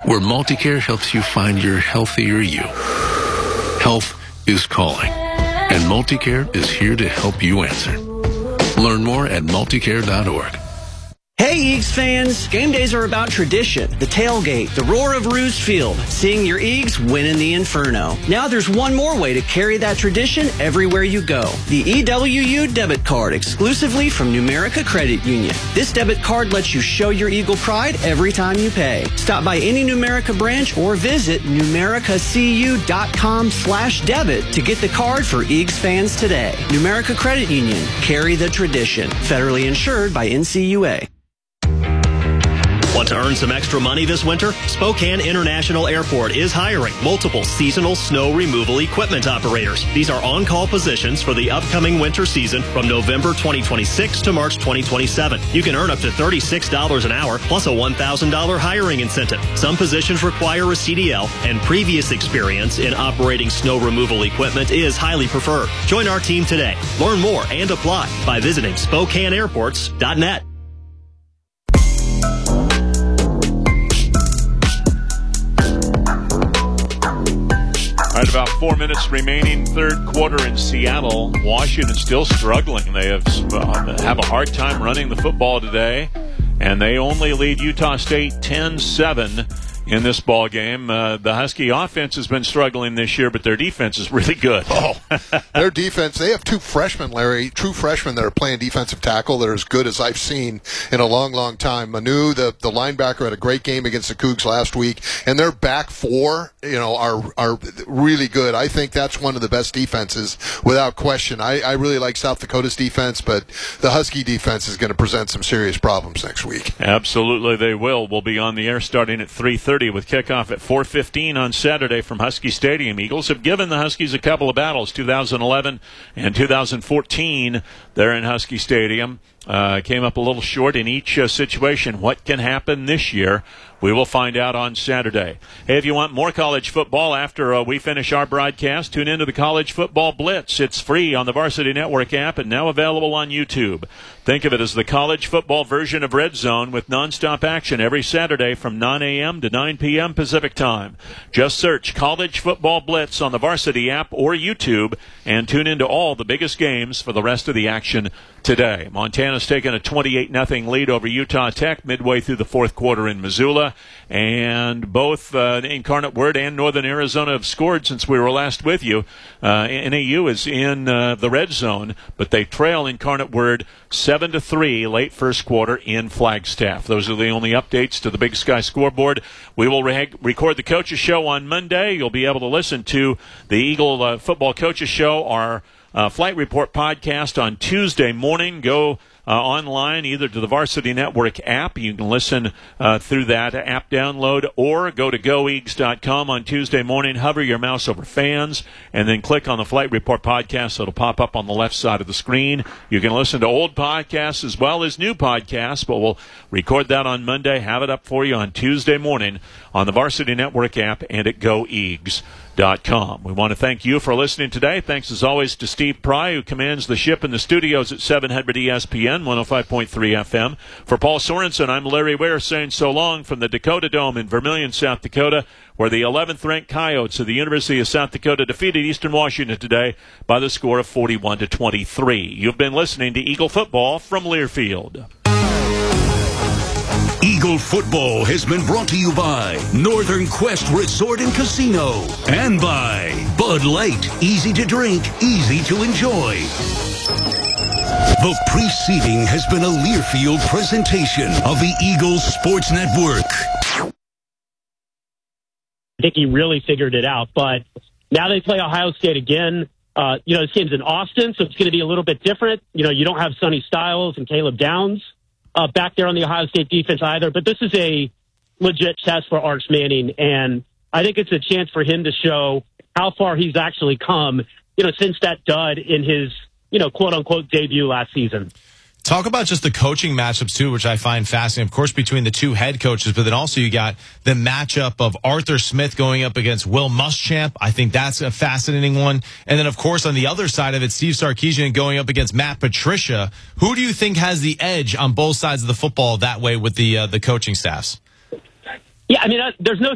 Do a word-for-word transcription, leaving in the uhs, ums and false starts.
where Multicare helps you find your healthier you. Health is calling, and Multicare is here to help you answer. Learn more at multicare dot org. Hey, Eagles fans! Game days are about tradition, the tailgate, the roar of Roos Field, seeing your Eagles win in the Inferno. Now there's one more way to carry that tradition everywhere you go. The E W U debit card, exclusively from Numerica Credit Union. This debit card lets you show your Eagle pride every time you pay. Stop by any Numerica branch or visit numericacu.com slash debit to get the card for Eagles fans today. Numerica Credit Union. Carry the tradition. Federally insured by N C U A. Want to earn some extra money this winter? Spokane International Airport is hiring multiple seasonal snow removal equipment operators. These are on-call positions for the upcoming winter season from November twenty twenty-six to March twenty twenty-seven. You can earn up to thirty-six dollars an hour plus a one thousand dollars hiring incentive. Some positions require a C D L, and previous experience in operating snow removal equipment is highly preferred. Join our team today. Learn more and apply by visiting Spokane Airports dot net. All right, about four minutes remaining, third quarter in Seattle. Washington still struggling. They have uh, have a hard time running the football today, and they only lead Utah State ten seven in this ball game. Uh, the Husky offense has been struggling this year, but their defense is really good. Oh, their defense, they have two freshmen, Larry, true freshmen that are playing defensive tackle that are as good as I've seen in a long, long time. Manu, the, the linebacker, had a great game against the Cougs last week, and their back four, you know, are are really good. I think that's one of the best defenses without question. I, I really like South Dakota's defense, but the Husky defense is going to present some serious problems next week. Absolutely, they will. We'll be on the air starting at three thirty with kickoff at four fifteen on Saturday from Husky Stadium. Eagles have given the Huskies a couple of battles, two thousand eleven and two thousand fourteen. They're in Husky Stadium. Uh, came up a little short in each uh, situation. What can happen this year? We will find out on Saturday. Hey, if you want more college football after uh, we finish our broadcast, tune into the College Football Blitz. It's free on the Varsity Network app and now available on YouTube. Think of it as the college football version of Red Zone with nonstop action every Saturday from nine a.m. to nine p.m. Pacific Time. Just search College Football Blitz on the Varsity app or YouTube and tune into all the biggest games for the rest of the action today. Montana's taken a twenty-eight nothing lead over Utah Tech midway through the fourth quarter in Missoula, and both uh, Incarnate Word and Northern Arizona have scored since we were last with you. Uh, N A U is in uh, the red zone, but they trail Incarnate Word seven to three late first quarter in Flagstaff. Those are the only updates to the Big Sky scoreboard. We will re- record the Coaches Show on Monday. You'll be able to listen to the Eagle uh, Football Coaches Show, our Uh, Flight Report podcast on Tuesday morning. Go uh, online either to the Varsity Network app. You can listen uh, through that app download, or go to go eags dot com on Tuesday morning. Hover your mouse over fans and then click on the Flight Report podcast. It'll pop up on the left side of the screen. You can listen to old podcasts as well as new podcasts, but we'll record that on Monday, have it up for you on Tuesday morning on the Varsity Network app and at go eags dot com. We want to thank you for listening today. Thanks as always to Steve Pry, who commands the ship in the studios at seven hundred E S P N one oh five point three F M. For Paul Sorensen, I'm Larry Ware saying so long from the Dakota Dome in Vermillion, South Dakota, where the eleventh ranked Coyotes of the University of South Dakota defeated Eastern Washington today by the score of forty-one to twenty-three. You've been listening to Eagle Football from Learfield. Eagle Football has been brought to you by Northern Quest Resort and Casino and by Bud Light. Easy to drink, easy to enjoy. The preceding has been a Learfield presentation of the Eagles Sports Network. I think he really figured it out, but now they play Ohio State again. Uh, you know, this game's in Austin, so it's going to be a little bit different. You know, you don't have Sonny Styles and Caleb Downs Uh, back there on the Ohio State defense either. But this is a legit test for Arch Manning, and I think it's a chance for him to show how far he's actually come, you know, since that dud in his, you know, quote-unquote debut last season. Talk about just the coaching matchups, too, which I find fascinating. Of course, between the two head coaches, but then also you got the matchup of Arthur Smith going up against Will Muschamp. I think that's a fascinating one. And then, of course, on the other side of it, Steve Sarkisian going up against Matt Patricia. Who do you think has the edge on both sides of the football that way with the uh, the coaching staffs? Yeah, I mean, uh, there's no